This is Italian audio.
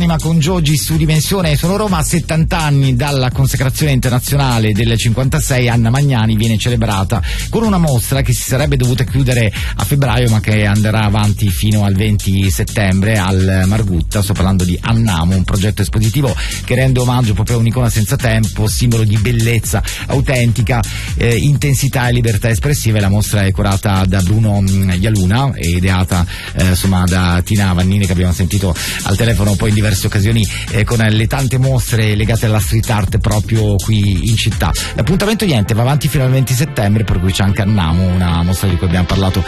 prima con Giogi su Dimensione. Sono Roma, a 70 anni dalla consacrazione internazionale del 56, Anna Magnani viene celebrata con una mostra che si sarebbe dovuta chiudere a febbraio ma che andrà avanti fino al 20 settembre al Margutta. Sto parlando di Annamo, un progetto espositivo che rende omaggio proprio a un'icona senza tempo, simbolo di bellezza autentica, intensità e libertà espressiva. La mostra è curata da Bruno Ialuna e ideata da Tina Vannini, che abbiamo sentito al telefono poi in diverse occasioni con le tante mostre legate alla street art proprio qui in città. L'appuntamento va avanti fino al 20 settembre, per cui c'è anche Annamo, una mostra di cui abbiamo parlato